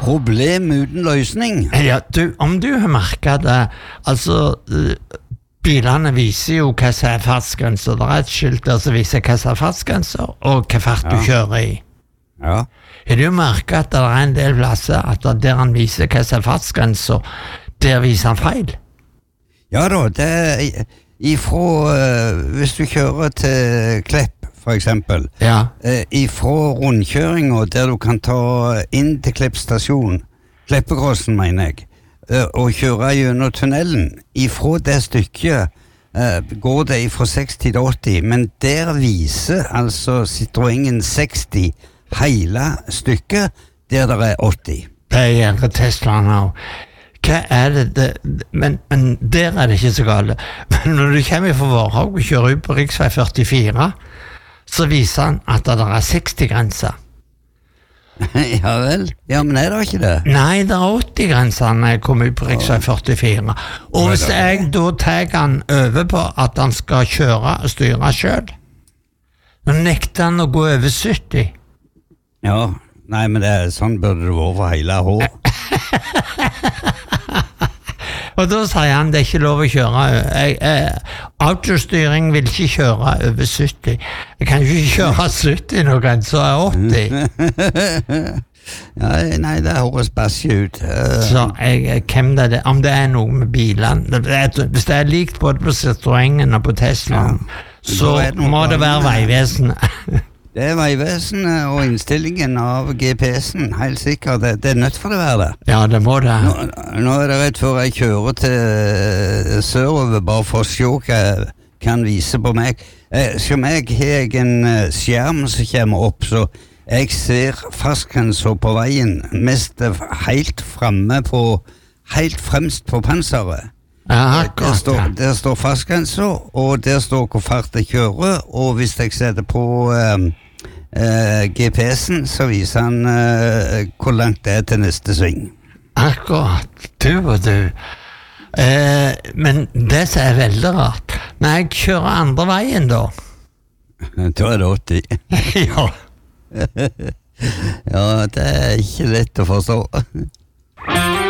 Problem uten løsning. Ja, om du har merket det, altså bilene viser jo hva som er fartsgrenser. Det er et skilt der som viser hva som er fartsgrenser, og hva fart du kjører i. Ja. Har du merket at det er en del plasser at der han viser hva som er fartsgrenser, der viser han feil? Ja da, det er hvis du kjører til Klepp, for eksempel, ifra rundkjøringen der du kan ta inn til Klepp stasjon, Kleppekrossen mener jeg, og kjøre gjennom tunnelen, ifra det stykket går det ifra 60 til 80, men der viser altså Citroën 60 hele stykket der det er 80. Det gjør Teslaen også. Hva er det? Men der er det ikke så galt. Men når du kommer fra Vårhaug og kjører ut på riksvei 44, så viser han at det er 60-grenser. Ja vel? Ja, men er det ikke det? Nei, det er 80-grenser når jeg kommer ut på riksvei 44. Og hvis jeg da tar han over på at han skal kjøre og styre selv, så nekter han å gå over 70. Ja, nei, men sånn burde det være for hele hår. Og da sier han det er ikke lov å kjøre. Autostyring vil ikke kjøre over 70. Jeg kan ikke kjøre 70 når grensen er 80. Nei, det høres bæsje ut. Så hvem det er, om det er noe med bilene, hvis det er likt både på Citroën og på Tesla, så må det være Vegvesenet. Det er Vegvesenet og innstillingen av GPS-en, helt sikkert. Det er nødt for å være det. Ja, det må det. Nå er det rett før jeg kjører til sørover, bare for å se hva kan vise på meg. Som jeg har en skjerm som kommer opp, så jeg ser fartsgrenser på veien, mest helt fremst på panseret. Der står fartsgrenser, og der står hvor fart jeg kjører, og hvis jeg setter på GPS-en, så viser han hvor langt det er til neste sving. Akkurat, du. Men det som er veldig rart, når jeg kjører andre veien da er det 80. Ja. Ja, det er ikke lett å forstå.